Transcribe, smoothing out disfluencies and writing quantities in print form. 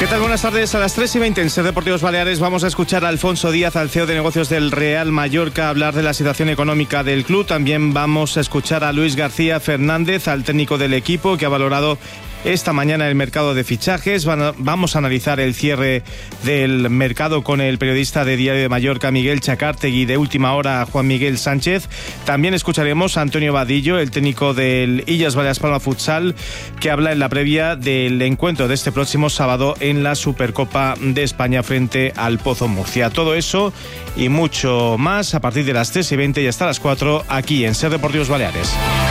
¿Qué tal? Buenas tardes. A las 3:20 en Ser Deportivos Baleares vamos a escuchar a Alfonso Díaz, al CEO de negocios del Real Mallorca, hablar de la situación económica del club. También vamos a escuchar a Luis García Fernández, al técnico del equipo, que ha valorado esta mañana el mercado de fichajes. Vamos a analizar el cierre del mercado con el periodista de Diario de Mallorca, Miguel Chacártegui, de Última Hora, Juan Miguel Sánchez. También escucharemos a Antonio Vadillo, el técnico del Illas Baleares Palma Futsal, que habla en la previa del encuentro de este próximo sábado en la Supercopa de España frente al Pozo Murcia. Todo eso y mucho más a partir de las 3:20 y hasta las 4 aquí en Ser Deportivos Baleares.